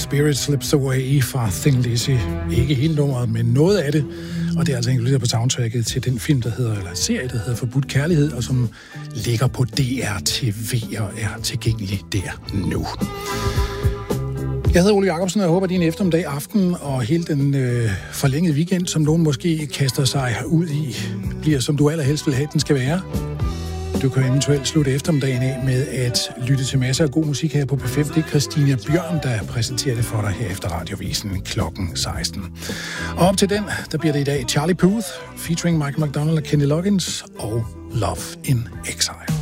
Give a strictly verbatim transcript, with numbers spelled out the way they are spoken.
Spirit Slips Away fra Thin Lizzy. Ikke hele nummeret, men noget af det. Og det er altså inkluderet på soundtracket til den film, der hedder, eller serie, der hedder Forbudt Kærlighed, og som ligger på D R T V og er tilgængelig der nu. Jeg hedder Ole Jacobsen, og jeg håber, at din eftermiddag, aften og hele den øh, forlængede weekend, som nogen måske kaster sig ud i, bliver som du allerhelst vil have, den skal være. Du kan eventuelt slutte eftermiddagen af med at lytte til masser af god musik her på P fem. Det er Christina Bjørn, der præsenterer det for dig her efter radiovisen klokken seksten. Og op til den, der bliver det i dag Charlie Puth, featuring Michael McDonald og Kenny Loggins, og Love in Exile.